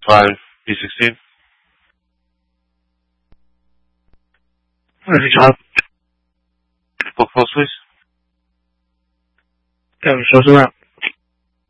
5, B16. Every job. Book post, please. Yeah, shows around.